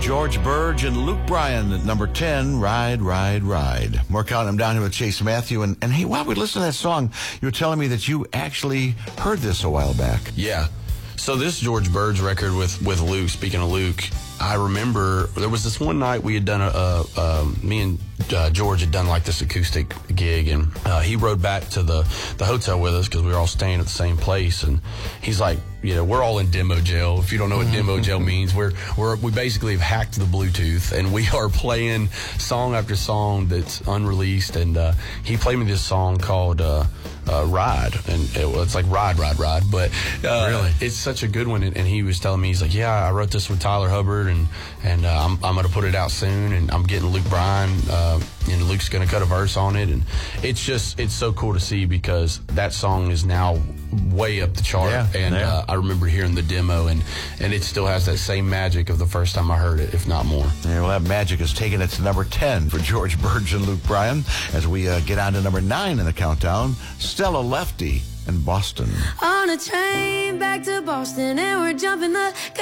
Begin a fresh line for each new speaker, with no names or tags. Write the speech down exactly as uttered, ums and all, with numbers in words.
George Burge and Luke Bryan at number ten, Ride, Ride, Ride. More counting them down here with Chase Matthew. And, and hey, while we listen to that song, you were telling me that you actually heard this a while back.
Yeah. So this George Burge record with, with Luke, speaking of Luke, I remember there was this one night we had done a, a, a me and uh, George had done like this acoustic gig, and uh, he rode back to the, the hotel with us because we were all staying at the same place, and he's like, you know, we're all in demo jail. If you don't know what demo jail means, we're, we're, we basically have hacked the Bluetooth, and we are playing song after song that's unreleased, and uh, he played me this song called uh, uh, Ride, and it, well, it's like Ride, Ride, Ride, but uh, really? It's such a good one, and, and he was telling me, he's like, yeah, I wrote this with Tyler Hubbard, and and uh, I'm, I'm going to put it out soon, and I'm getting Luke Bryan, uh, and Luke's going to cut a verse on it, and it's just, it's so cool to see because that song is now way up the chart,
yeah,
and
yeah.
Uh, I remember hearing the demo, and, and it still has that same magic of the first time I heard it, if not more.
Yeah, well, that magic is taking it to number ten for George Burge and Luke Bryan. As we uh, get on to number nine in the countdown, Stella Lefty and Boston.
On a train back to Boston, and we're jumping the